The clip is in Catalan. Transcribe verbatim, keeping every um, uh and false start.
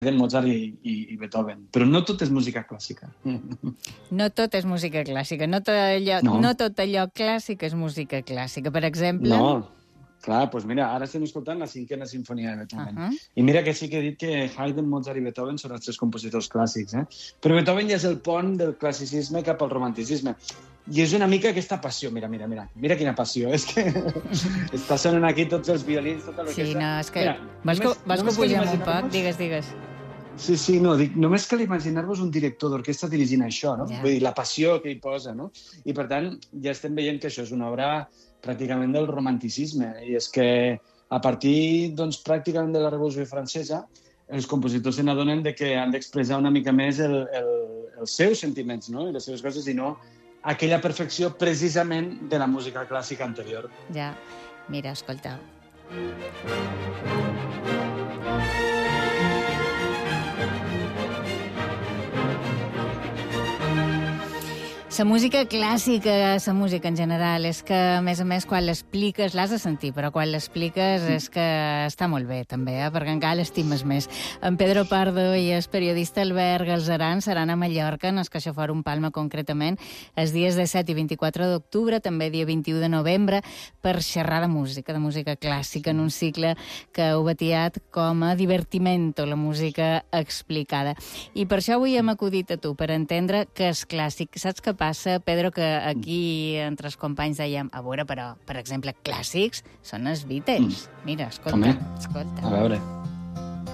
Mozart i, i, i Beethoven. Però no tot és música clàssica. No tot és música clàssica. No tot allò, no. No tot allò clàssic és música clàssica. Per exemple... No, clar, doncs mira, ara estem escoltant la cinquena sinfonia de Beethoven. Uh -huh. I mira que sí que he dit que Haydn, Mozart i Beethoven són els tres compositors clàssics, eh? Però Beethoven ja és el pont del classicisme cap al romanticisme. I és una mica aquesta passió. Mira, mira, mira. Mira quina passió. És que està sonant aquí tots els violins, tota l'orquestra. Sí, no, és que... Mira, vols només, que, vols que pugem un poc? Digues, digues. Sí, sí, no, dic, només cal imaginar-vos un director d'orquestra dirigint això, no? Yeah. Vull dir, la passió que hi posa, no? I, per tant, ja estem veient que això és una obra pràcticament del romanticisme. I és que, a partir, doncs, pràcticament de la Revolució Francesa, els compositors se n'adonen que han d'expressar una mica més el, el, els seus sentiments, no? I les seves coses, i no aquella perfecció precisament de la música clàssica anterior. Ja, mira, escolteu. La música clàssica, la música en general, és que, a més a més, quan l'expliques, l'has de sentir, però quan l'expliques és que està molt bé, també, eh? Perquè encara l'estimes més. En Pedro Pardo i el periodista Albert Galzeran seran a Mallorca, en el CaixaForum Palma, concretament, els dies disset i vint-i-quatre d'octubre, també dia vint-i-u de novembre, per xerrar de música, de música clàssica, en un cicle que heu batiat com a divertimento, la música explicada. I per això avui hem acudit a tu, per entendre què és clàssic. Saps què passa, Pedro, que aquí entre els companys dèiem, a veure, però, per exemple, clàssics són els Beatles. Mira, escolta, escolta. A veure...